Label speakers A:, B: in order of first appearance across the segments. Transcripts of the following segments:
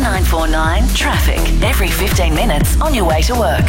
A: 949 Traffic. Every 15 minutes on your way to work.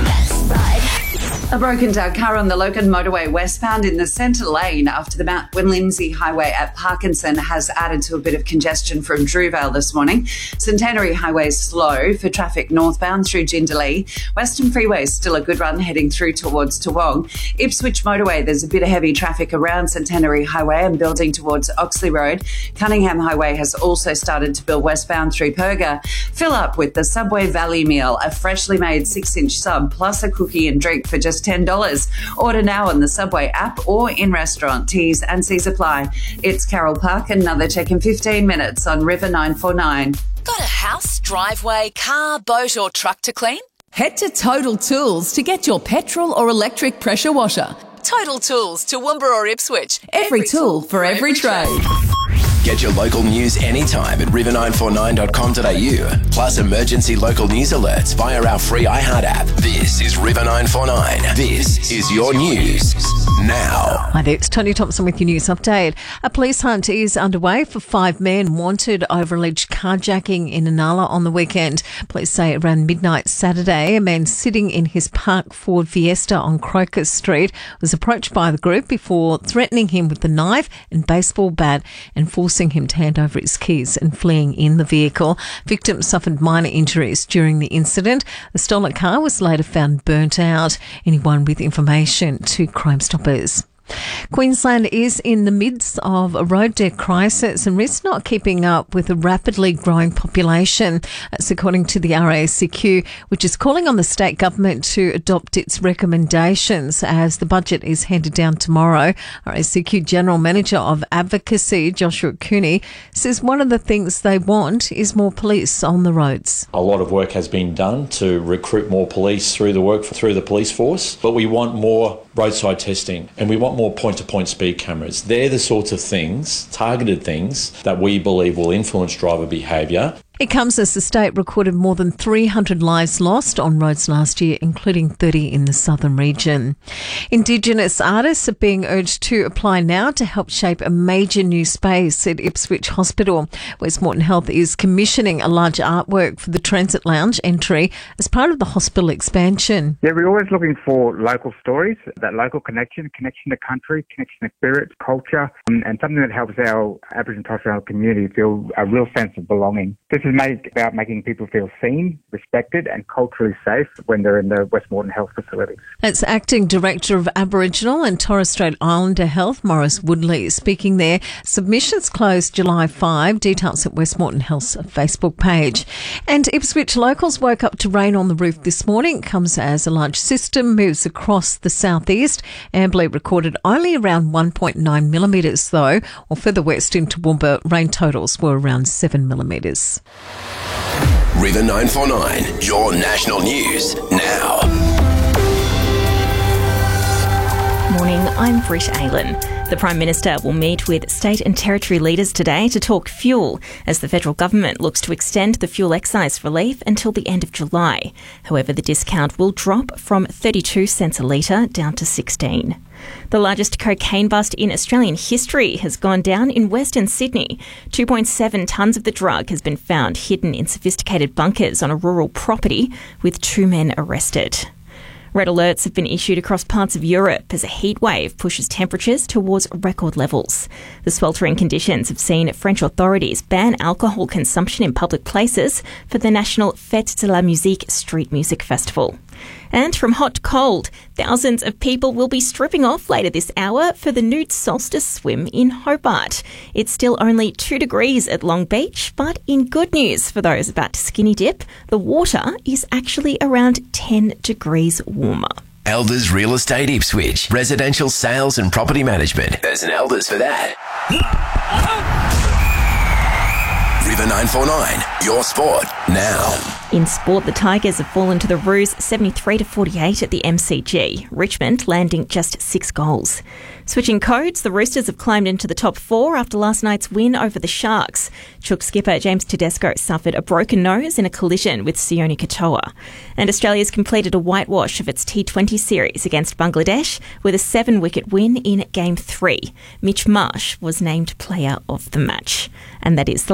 B: A broken down car on the Logan motorway westbound in the centre lane after the Mount Lindsay Highway at Parkinson has added to a bit of congestion from Drewvale this morning. Centenary Highway is slow for traffic northbound through Jindalee. Western Freeway is still a good run heading through towards Toowong. Ipswich motorway, there's a bit of heavy traffic around Centenary Highway and building towards Oxley Road. Cunningham Highway has also started to build westbound through Perga. Fill up with the Subway Valley Meal, a freshly made 6-inch sub plus a cookie and drink for just $10. Order now on the Subway app or in restaurant. T's and C's apply. It's Carol Park, another check in 15 minutes on River 949.
A: Got a house, driveway, car, boat or truck to clean?
C: Head to Total Tools to get your petrol or electric pressure washer.
A: Total Tools, Toowoomba or Ipswich.
C: Every tool for every trade.
D: Get your local news anytime at river949.com.au. Plus emergency local news alerts via our free iHeart app. This is River 949. This is your news now.
E: Hi there, it's Tony Thompson with your news update. A police hunt is underway for 5 men wanted over alleged carjacking in Inala on the weekend. Police say around midnight Saturday, a man sitting in his parked Ford Fiesta on Crocus Street was approached by the group before threatening him with a knife and baseball bat and forcing him to hand over his keys and fleeing in the vehicle. Victims suffered minor injuries during the incident. The stolen car was later found burnt out. Anyone with information to Crime Stoppers. Queensland is in the midst of a road debt crisis and risks not keeping up with a rapidly growing population. That's according to the RACQ, which is calling on the state government to adopt its recommendations as the budget is handed down tomorrow. RACQ General Manager of Advocacy, Joshua Cooney, says one of the things they want is more police on the roads.
F: A lot of work has been done to recruit more police through the police force, but we want more roadside testing and we want more point-to-point speed cameras. They're the sorts of things, targeted things, that we believe will influence driver behaviour.
E: It comes as the state recorded more than 300 lives lost on roads last year, including 30 in the southern region. Indigenous artists are being urged to apply now to help shape a major new space at Ipswich Hospital. West Moreton Health is commissioning a large artwork for the Transit Lounge entry as part of the hospital expansion.
G: Yeah, we're always looking for local stories, that local connection to country, connection to spirit, culture, and something that helps our Aboriginal and Torres Strait Islander community feel a real sense of belonging. This is about making people feel seen, respected and culturally safe when they're in the West Moreton Health facilities.
E: That's Acting Director of Aboriginal and Torres Strait Islander Health, Morris Woodley, speaking there. Submissions closed July 5. Details at West Moreton Health's Facebook page. And Ipswich locals woke up to rain on the roof this morning. It comes as a large system moves across the southeast. Amberley recorded only around 1.9 millimetres though, or further west in Toowoomba, rain totals were around 7 millimetres.
D: River 949, your national news now.
H: Morning, I'm Britt Aylan. The Prime Minister will meet with state and territory leaders today to talk fuel as the federal government looks to extend the fuel excise relief until the end of July. However, the discount will drop from 32 cents a litre down to 16. The largest cocaine bust in Australian history has gone down in Western Sydney. 2.7 tonnes of the drug has been found hidden in sophisticated bunkers on a rural property, with 2 men arrested. Red alerts have been issued across parts of Europe as a heat wave pushes temperatures towards record levels. The sweltering conditions have seen French authorities ban alcohol consumption in public places for the national Fête de la Musique street music festival. And from hot to cold, thousands of people will be stripping off later this hour for the nude solstice swim in Hobart. It's still only 2 degrees at Long Beach, but in good news for those about to skinny dip, the water is actually around 10 degrees warmer.
D: Elders Real Estate Ipswich. Residential sales and property management. There's an Elders for that. River 949, your sport now.
H: In sport, the Tigers have fallen to the Roos 73-48 at the MCG, Richmond landing just 6 goals. Switching codes, the Roosters have climbed into the top 4 after last night's win over the Sharks. Chook skipper James Tedesco suffered a broken nose in a collision with Sione Katoa. And Australia's completed a whitewash of its T20 series against Bangladesh with a 7-wicket win in Game 3. Mitch Marsh was named player of the match. And that is the